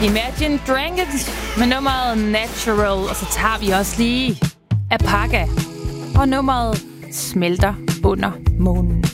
Imagine Dragons med nummeret Natural. Og så tager vi også lige Apaga og nummeret Smelter under månen.